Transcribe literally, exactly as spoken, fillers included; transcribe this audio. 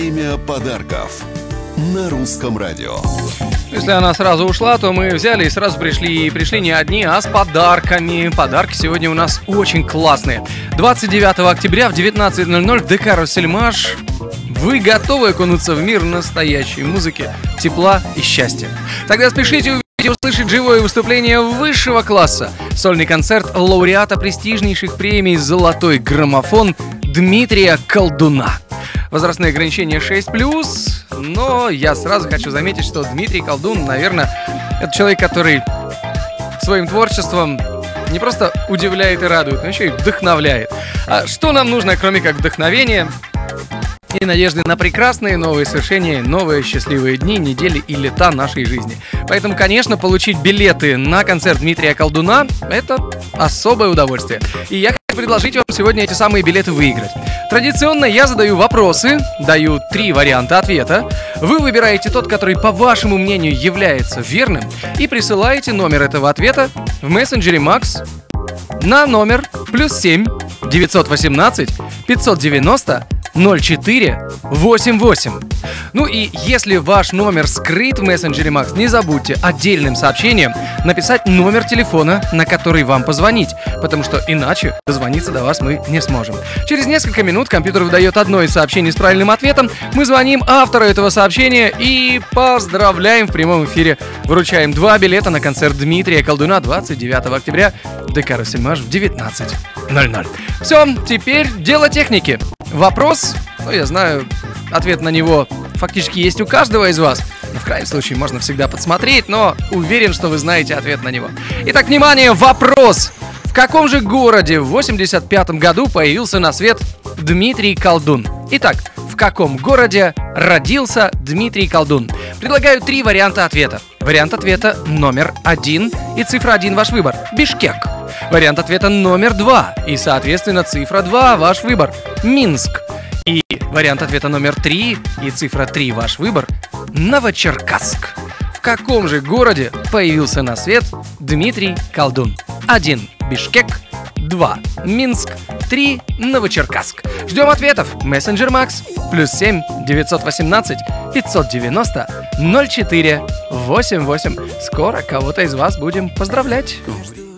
Время подарков на Русском радио. Если она сразу ушла, то мы взяли и сразу пришли. И пришли не одни, а с подарками. Подарки сегодня у нас очень классные. двадцать девятого октября в девятнадцать ноль ноль в ДК «Россельмаш». Вы готовы окунуться в мир настоящей музыки, тепла и счастья? Тогда спешите увидеть и услышать живое выступление высшего класса. Сольный концерт лауреата престижнейших премий «Золотой граммофон» Дмитрия Колдуна. Возрастные ограничения шесть плюс, но я сразу хочу заметить, что Дмитрий Колдун, наверное, это человек, который своим творчеством не просто удивляет и радует, но еще и вдохновляет. А что нам нужно, кроме как вдохновения и надежды на прекрасные новые свершения, новые счастливые дни, недели и лета нашей жизни? Поэтому, конечно, получить билеты на концерт Дмитрия Колдуна – это особое удовольствие. И я хочу предложить вам сегодня эти самые билеты выиграть. Традиционно я задаю вопросы, даю три варианта ответа. Вы выбираете тот, который, по вашему мнению, является верным, и присылаете номер этого ответа в мессенджере Макс на номер плюс семь девятьсот восемнадцать пятьсот девяносто ноль четыре восемьдесят восемь. Ну и если ваш номер скрыт в мессенджере Макс, не забудьте отдельным сообщением написать номер телефона, на который вам позвонить, потому что иначе дозвониться до вас мы не сможем. Через несколько минут компьютер выдает одно из сообщений с правильным ответом, мы звоним автору этого сообщения и поздравляем в прямом эфире. Вручаем два билета на концерт Дмитрия Колдуна двадцать девятого октября в ДК «Россельмаш» в девятнадцать ноль ноль. Все, теперь дело техники. Вопрос, ну я знаю, ответ на него фактически есть у каждого из вас. Но в крайнем случае можно всегда подсмотреть, но уверен, что вы знаете ответ на него. Итак, внимание, вопрос. В каком же городе в восемьдесят пятом году появился на свет Дмитрий Колдун? Итак, в каком городе родился Дмитрий Колдун? Предлагаю три варианта ответа. Вариант ответа номер один и цифра один ваш выбор – Бишкек. Вариант ответа номер два и, соответственно, цифра два ваш выбор – Минск. И вариант ответа номер три и цифра три ваш выбор – Новочеркасск. В каком же городе появился на свет Дмитрий Колдун? один Бишкек, два Минск, три Новочеркасск. Ждем ответов. Мессенджер Макс плюс семь девятьсот восемнадцать пятьсот девяносто ноль четыре восемьдесят восемь. Скоро кого-то из вас будем поздравлять.